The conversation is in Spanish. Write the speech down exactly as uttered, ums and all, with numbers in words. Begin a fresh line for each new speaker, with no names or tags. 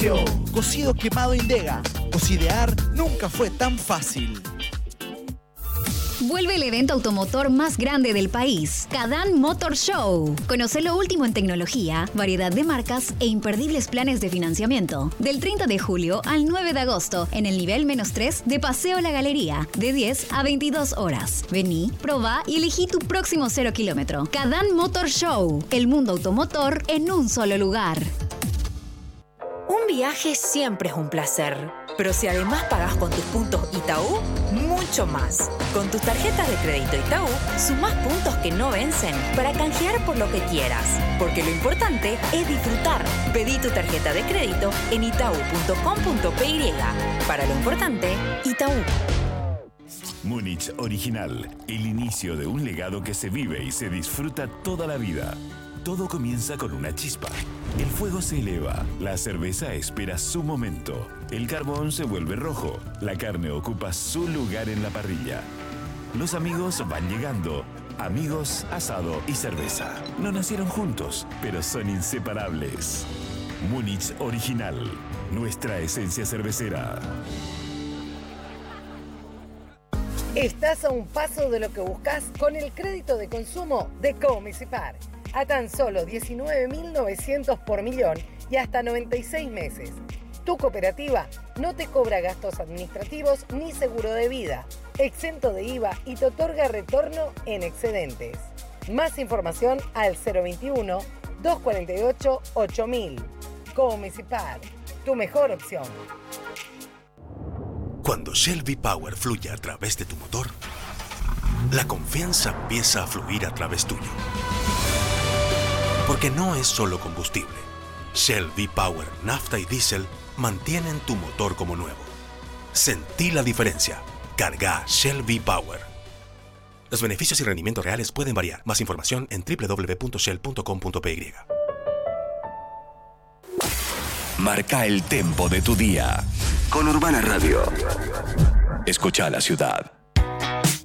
Cosio, cocido quemado Indega. Cocidear nunca fue tan fácil.
Vuelve el evento automotor más grande del país, Cadán Motor Show. Conoce lo último en tecnología, variedad de marcas e imperdibles planes de financiamiento. Del treinta de julio al nueve de agosto, en el nivel menos tres de Paseo La Galería, de diez a veintidós horas. Vení, probá y elegí tu próximo cero kilómetro. Cadán Motor Show, el mundo automotor en un solo lugar.
Un viaje siempre es un placer, pero si además pagás con tus puntos Itaú, mucho más. Con tus tarjetas de crédito Itaú, sumás puntos que no vencen para canjear por lo que quieras. Porque lo importante es disfrutar. Pedí tu tarjeta de crédito en itaú punto com punto pe y. Para lo importante, Itaú.
Múnich Original, el inicio de un legado que se vive y se disfruta toda la vida. Todo comienza con una chispa. El fuego se eleva, la cerveza espera su momento, el carbón se vuelve rojo, la carne ocupa su lugar en la parrilla. Los amigos van llegando, amigos, asado y cerveza. No nacieron juntos, pero son inseparables. Múnich Original, nuestra esencia cervecera.
Estás a un paso de lo que buscas con el crédito de consumo de Comunicipar. A tan solo diecinueve mil novecientos por millón y hasta noventa y seis meses. Tu cooperativa no te cobra gastos administrativos ni seguro de vida, exento de I V A y te otorga retorno en excedentes. Más información al cero veintiuno, doscientos cuarenta y ocho, ocho mil. Comunicipar, tu mejor opción.
Cuando Shell V-Power fluye a través de tu motor, la confianza empieza a fluir a través tuyo. Porque no es solo combustible. Shell V-Power, nafta y diésel mantienen tu motor como nuevo. Sentí la diferencia. Carga Shell V-Power. Los beneficios y rendimientos reales pueden variar. Más información en doble u doble u doble u punto shell punto com punto pe y.
Marca el tempo de tu día. Con Urbana Radio. Escucha la ciudad.